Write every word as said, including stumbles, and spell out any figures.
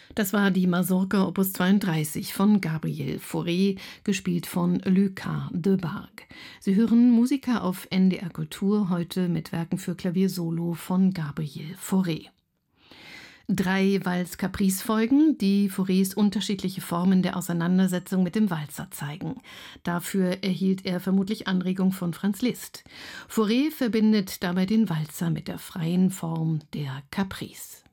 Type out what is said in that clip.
Das war die Masurka Opus zweiunddreißig von Gabriel Fauré, gespielt von Lucas de Bargue. Sie hören Musiker auf N D R Kultur, heute mit Werken für Klavier solo von Gabriel Fauré. Drei Walz-Caprice-Folgen, die Faurés unterschiedliche Formen der Auseinandersetzung mit dem Walzer zeigen. Dafür erhielt er vermutlich Anregung von Franz Liszt. Fauré verbindet dabei den Walzer mit der freien Form der Caprice.